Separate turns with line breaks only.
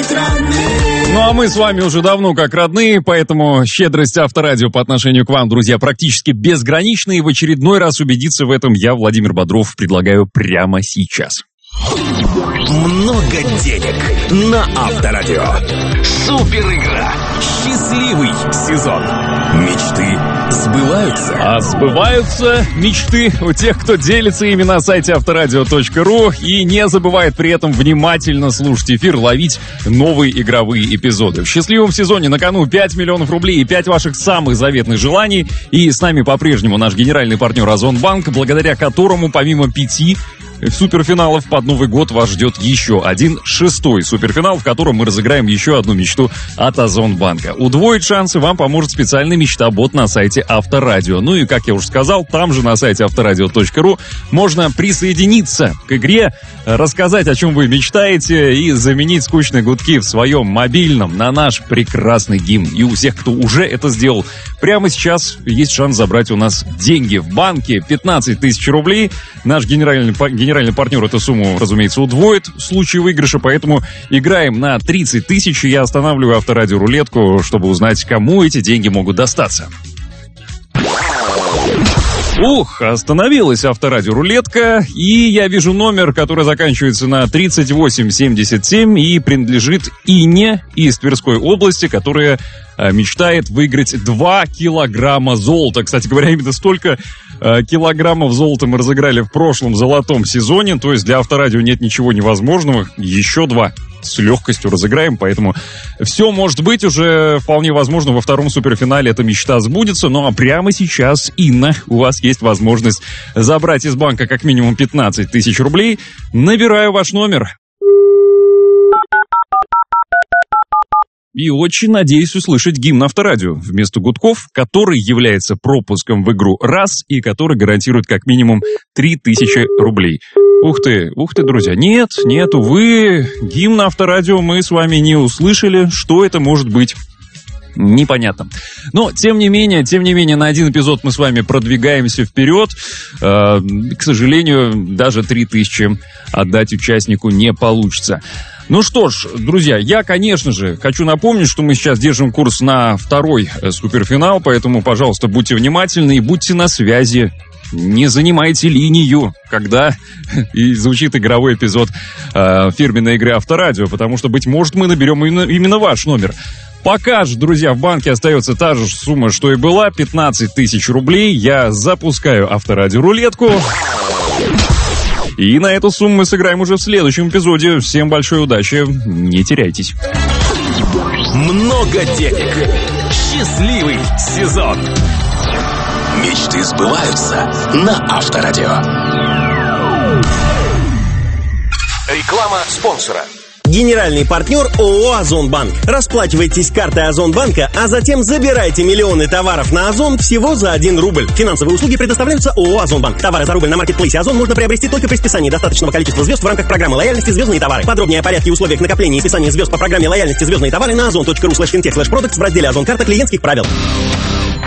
как родные.
Ну а мы с вами уже давно как родные, поэтому щедрость Авторадио по отношению к вам, друзья, практически безгранична. И в очередной раз убедиться в этом я, Владимир Бодров, предлагаю прямо сейчас.
Много денег на Авторадио. Супер игра. Счастливый сезон. Мечты сбываются.
А сбываются мечты у тех, кто делится ими на сайте авторадио.ру и не забывает при этом внимательно слушать эфир, ловить новые игровые эпизоды. В счастливом сезоне на кону 5 миллионов рублей и 5 ваших самых заветных желаний. И с нами по-прежнему наш генеральный партнер Озонбанк, благодаря которому помимо 5 суперфиналов под Новый год вас ждет еще один 6-й суперфинал, в котором мы разыграем еще одну мечту от Озонбанка. Удвоить шансы вам поможет специальный мечта-бот на сайте Авторадио. Ну и, как я уже сказал, там же на сайте авторадио.ру можно присоединиться к игре, рассказать, о чем вы мечтаете, и заменить скучные гудки в своем мобильном на наш прекрасный гимн. И у всех, кто уже это сделал, прямо сейчас есть шанс забрать у нас деньги в банке. 15 тысяч рублей. Наш генеральный партнер эту сумму, разумеется, удвоит в случае выигрыша, поэтому играем на 30 тысяч. Я останавливаю Авторадио рулетку, чтобы узнать, кому эти деньги могут достаться. Ух, остановилась Авторадио рулетка, и я вижу номер, который заканчивается на 3877 и принадлежит Инне из Тверской области, которая мечтает выиграть 2 килограмма золота. Кстати говоря, именно столько килограммов золота мы разыграли в прошлом золотом сезоне, то есть для Авторадио нет ничего невозможного. Еще 2 с легкостью разыграем, поэтому все может быть, уже вполне возможно во втором суперфинале эта мечта сбудется. Ну а прямо сейчас, Инна, у вас есть возможность забрать из банка как минимум 15 тысяч рублей. Набираю ваш номер. И очень надеюсь услышать гимн Авторадио вместо гудков, который является пропуском в игру раз и который гарантирует как минимум 3000 рублей. Ух ты, друзья. Нет, увы, гимн Авторадио мы с вами не услышали. Что это может быть? Непонятно. Но, тем не менее, на один эпизод мы с вами продвигаемся вперед. К сожалению, даже 3000 отдать участнику не получится. Ну что ж, друзья, я, конечно же, хочу напомнить, что мы сейчас держим курс на второй суперфинал, поэтому, пожалуйста, будьте внимательны и будьте на связи. Не занимайте линию, когда и звучит игровой эпизод фирменной игры Авторадио, потому что, быть может, мы наберем именно ваш номер. Пока же, друзья, в банке остается та же сумма, что и была, 15 тысяч рублей. Я запускаю Авторадио рулетку. И на эту сумму мы сыграем уже в следующем эпизоде. Всем большой удачи, не теряйтесь.
Много денег. Счастливый сезон. Мечты сбываются на Авторадио. Реклама спонсора.
Генеральный партнер ООО «Озонбанк». Расплачивайтесь картой Озонбанка, а затем забирайте миллионы товаров на Озон всего за 1 рубль. Финансовые услуги предоставляются ООО «Озонбанк». Товары за рубль на маркетплейсе Озон можно приобрести только при списании достаточного количества звезд в рамках программы лояльности «Звездные товары». Подробнее о порядке и условиях накопления и списания звезд по программе лояльности «Звездные товары» на ozon.ru/fintech/products в разделе «Озон карта клиентских правил».